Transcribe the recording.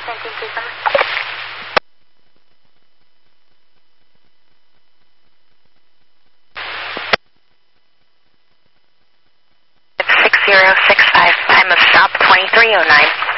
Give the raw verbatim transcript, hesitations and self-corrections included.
Six zero six five. Time of stop twenty-three oh nine.